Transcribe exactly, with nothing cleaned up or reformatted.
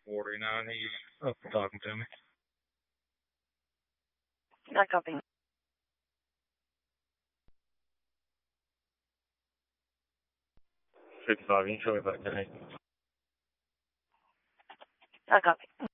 forty-nine, he's up talking to me. Not copying. fifty-five, you can show me back today. Not copy.